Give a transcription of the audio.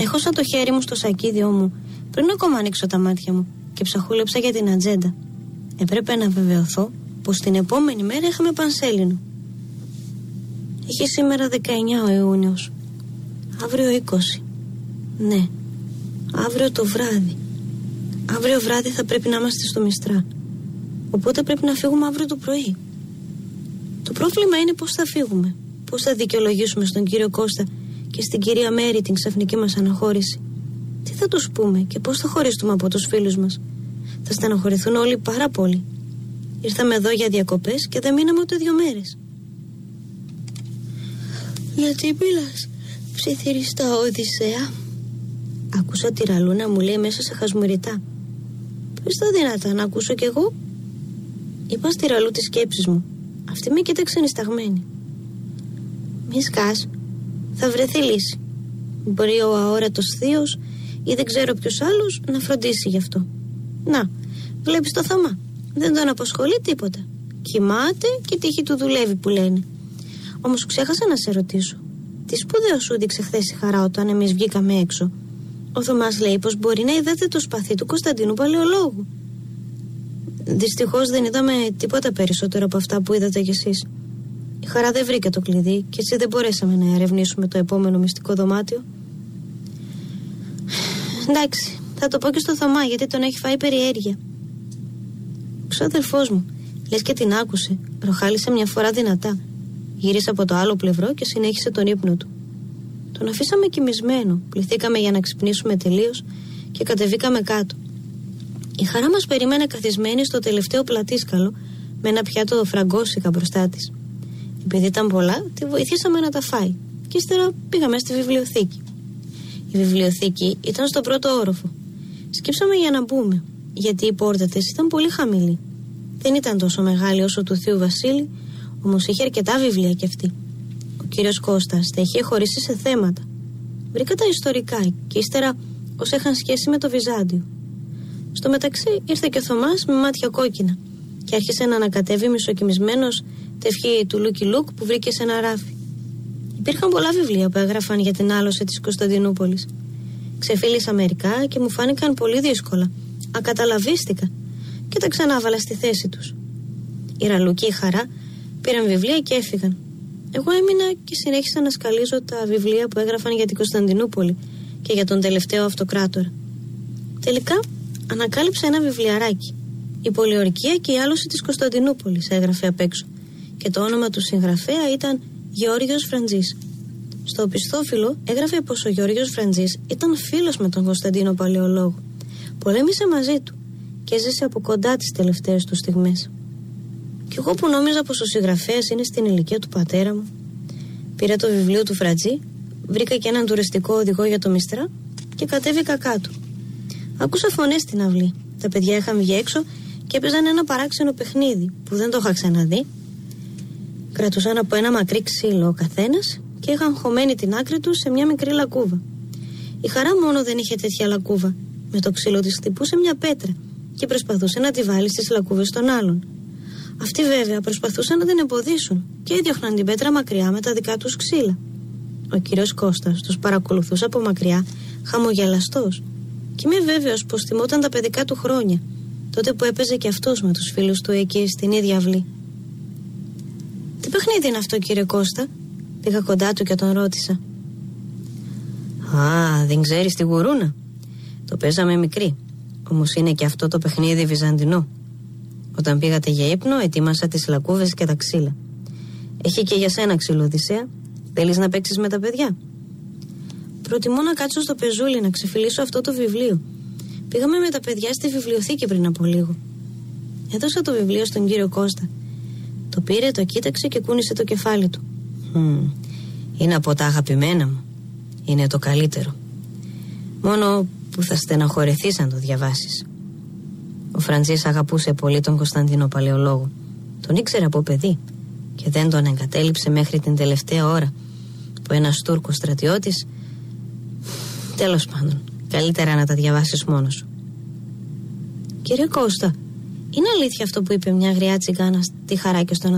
Έχωσα το χέρι μου στο σακίδιό μου πριν ακόμα ανοίξω τα μάτια μου και ψαχούλεψα για την ατζέντα. Έπρεπε να βεβαιωθώ πως την επόμενη μέρα είχαμε πανσέλινο. Είχε σήμερα 19 ο Ιούνιος. Αύριο 20. Ναι, αύριο το βράδυ. Αύριο βράδυ θα πρέπει να είμαστε στο Μιστρά. Οπότε πρέπει να φύγουμε αύριο το πρωί. Το πρόβλημα είναι πώς θα φύγουμε. Πώς θα δικαιολογήσουμε στον κύριο Κώστα και στην κυρία Μέρη την ξαφνική μας αναχώρηση. Τι θα τους πούμε και πώς θα χωριστούμε από τους φίλους μας. Θα στεναχωρηθούν όλοι πάρα πολύ. Ήρθαμε εδώ για διακοπές και δεν μείναμε ούτε 2 μέρες. Γιατί μιλάς ψιθυριστά, Οδυσσέα? Άκουσα τη Ραλού να μου λέει μέσα σε χασμουριτά. Πες τα δυνατά να ακούσω κι εγώ. Είπα στη Ραλού τις σκέψεις μου. Αυτή με κοίταξε νησταγμένη. Μη σκάς, θα βρεθεί λύση. Μπορεί ο αόρατος θείος ή δεν ξέρω ποιος άλλος να φροντίσει γι' αυτό. Να, βλέπεις το Θωμά. Δεν τον απασχολεί τίποτα. Κοιμάται και η τύχη του δουλεύει που λένε. Όμως ξέχασα να σε ρωτήσω. Τι σπουδαίο σου δείξε χθες η Χαρά όταν εμείς βγήκαμε έξω? Ο Θωμάς λέει πως μπορεί να είδατε το σπαθί του Κωνσταντίνου Παλαιολόγου. Δυστυχώς δεν είδαμε τίποτα περισσότερο από αυτά που είδατε κι εσείς. Η Χαρά δεν βρήκε το κλειδί και έτσι δεν μπορέσαμε να ερευνήσουμε το επόμενο μυστικό δωμάτιο. Εντάξει, θα το πω και στο Θωμά γιατί τον έχει φάει περιέργεια. Ο ξάδερφός μου, λες και την άκουσε, ροχάλισε μια φορά δυνατά. Γύρισε από το άλλο πλευρό και συνέχισε τον ύπνο του. Τον αφήσαμε κοιμισμένο, πληθήκαμε για να ξυπνήσουμε τελείως και κατεβήκαμε κάτω. Η Χαρά μας περίμενε καθισμένη στο τελευταίο πλατήσκαλο με ένα πιάτο φραγκόσικα μπροστά της. Επειδή ήταν πολλά, τη βοηθήσαμε να τα φάει και ύστερα πήγαμε στη βιβλιοθήκη. Η βιβλιοθήκη ήταν στο πρώτο όροφο. Σκύψαμε για να μπούμε, γιατί η πόρτα της ήταν πολύ χαμηλή. Δεν ήταν τόσο μεγάλη όσο του Θείου Βασίλη, όμως είχε αρκετά βιβλία κι αυτή. Ο κύριος Κώστας τα είχε χωρίσει σε θέματα. Βρήκα τα ιστορικά και ύστερα όσα είχαν σχέση με το Βυζάντιο. Στο μεταξύ ήρθε και ο Θωμάς με μάτια κόκκινα και άρχισε να ανακατεύει μισοκοιμισμένος τευχή του Λούκι Λουκ που βρήκε σε ένα ράφι. Υπήρχαν πολλά βιβλία που έγραφαν για την άλωση της Κωνσταντινούπολης. Ξεφίλησα μερικά και μου φάνηκαν πολύ δύσκολα. Ακαταλαβίστηκα και τα ξανάβαλα στη θέση τους. Η Ραλού και η Χαρά πήραν βιβλία και έφυγαν. Εγώ έμεινα και συνέχισα να σκαλίζω τα βιβλία που έγραφαν για την Κωνσταντινούπολη και για τον τελευταίο αυτοκράτορα. Τελικά ανακάλυψα ένα βιβλιαράκι. Η πολιορκία και η άλωση της Κωνσταντινούπολης έγραφε απ' έξω και το όνομα του συγγραφέα ήταν Γεώργιος Φραντζής. Στο οπισθόφυλλο έγραφε πως ο Γεώργιος Φραντζής ήταν φίλος με τον Κωνσταντίνο Παλαιολόγο. Πολέμησε μαζί του και έζησε από κοντά τις τελευταίες του στιγμές. Κι εγώ που νόμιζα πως ο συγγραφέας είναι στην ηλικία του πατέρα μου. Πήρα το βιβλίο του Φραντζή, βρήκα και έναν τουριστικό οδηγό για το Μιστρά και κατέβηκα κάτω. Άκουσα φωνές στην αυλή. Τα παιδιά είχαν βγει έξω και έπαιζαν ένα παράξενο παιχνίδι που δεν το είχα ξαναδεί. Κρατούσαν από ένα μακρύ ξύλο ο καθένας και είχαν χωμένη την άκρη του σε μια μικρή λακκούβα. Η Χαρά μόνο δεν είχε τέτοια λακκούβα. Με το ξύλο της χτυπούσε μια πέτρα και προσπαθούσε να τη βάλει στις λακκούβες των άλλων. Αυτοί βέβαια προσπαθούσαν να την εμποδίσουν και έδιωχναν την πέτρα μακριά με τα δικά τους ξύλα. Ο κύριος Κώστας τους παρακολουθούσε από μακριά, χαμογελαστός. Και είμαι βέβαιος πως θυμόταν τα παιδικά του χρόνια, τότε που έπαιζε και αυτός με τους φίλους του εκεί στην ίδια αυλή. Τι παιχνίδι είναι αυτό, κύριε Κώστα? Πήγα κοντά του και τον ρώτησα. Α, δεν ξέρεις τη γουρούνα? Το παίζαμε μικρή. Όμως είναι και αυτό το παιχνίδι βυζαντινό. Όταν πήγατε για ύπνο, ετοίμασα τις λακκούβες και τα ξύλα. Έχει και για σένα ξύλο, Οδυσσέα. Θέλεις να παίξεις με τα παιδιά? Προτιμώ να κάτσω στο πεζούλι να ξεφυλίσω αυτό το βιβλίο. Πήγαμε με τα παιδιά στη βιβλιοθήκη πριν από λίγο. Έδωσα το βιβλίο στον κύριο Κώστα. Το πήρε, το κοίταξε και κούνησε το κεφάλι του. Είναι από τα αγαπημένα μου. Είναι το καλύτερο. Μόνο που θα στεναχωρηθείς αν το διαβάσεις. Ο Φραντζής αγαπούσε πολύ τον Κωνσταντίνο Παλαιολόγο. Τον ήξερε από παιδί και δεν τον εγκατέλειψε μέχρι την τελευταία ώρα που ένας Τούρκος στρατιώτης. Τέλος πάντων, καλύτερα να τα διαβάσεις μόνος σου. Κύριε Κώστα, είναι αλήθεια αυτό που είπε μια γριά τσιγκάνα στη Χαρά και στον